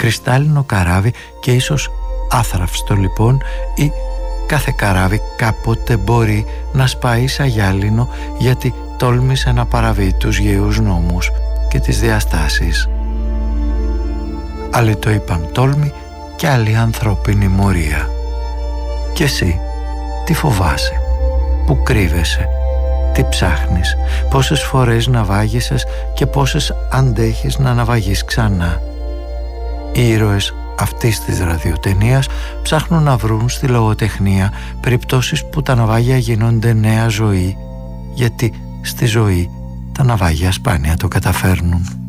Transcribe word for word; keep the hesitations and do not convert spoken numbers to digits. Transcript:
κρυστάλλινο καράβι και ίσως άθραυστο λοιπόν, ή κάθε καράβι κάποτε μπορεί να σπάει σαν γυάλινο γιατί τόλμησε να παραβεί τους γεούς νόμους και τις διαστάσεις. Άλλοι το είπαν τόλμη και άλλη ανθρώπινη μορία. Και εσύ τι φοβάσαι, που κρύβεσαι, τι ψάχνεις, πόσες φορές ναυάγησες και πόσες αντέχεις να ναυαγείς ξανά. Οι ήρωες αυτής της ραδιοτενίας ψάχνουν να βρουν στη λογοτεχνία περιπτώσεις που τα ναυάγια γίνονται νέα ζωή, γιατί στη ζωή τα ναυάγια σπάνια το καταφέρνουν.